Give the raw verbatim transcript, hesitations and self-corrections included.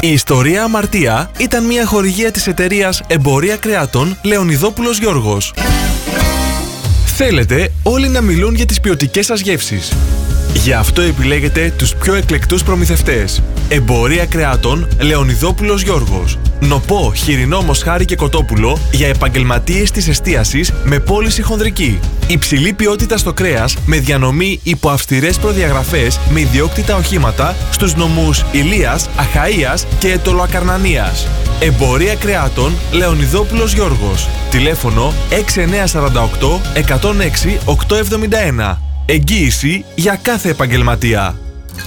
Η ιστορία αμαρτία ήταν μια χορηγία της εταιρείας Εμπορία Κρεάτων Λεωνιδόπουλος Γιώργος. Θέλετε όλοι να μιλούν για τις ποιοτικές σας γεύσεις. Γι' αυτό επιλέγετε τους πιο εκλεκτούς προμηθευτές. Εμπορία Κρεάτων Λεωνιδόπουλος Γιώργος. Νοπό, χοιρινό μοσχάρι και κοτόπουλο για επαγγελματίες της εστίασης με πώληση χονδρική. Υψηλή ποιότητα στο κρέας με διανομή υπό αυστηρές προδιαγραφές με ιδιόκτητα οχήματα στους νομούς Ηλίας, Αχαΐας και Αιτωλοακαρνανίας. Εμπορία Κρεάτων Λεωνιδόπουλος Γιώργος. Τηλέφωνο έξι εννιά τέσσερα οκτώ, εκατόν έξι, οκτακόσια εβδομήντα ένα. Εγγύηση για κάθε επαγγελματία.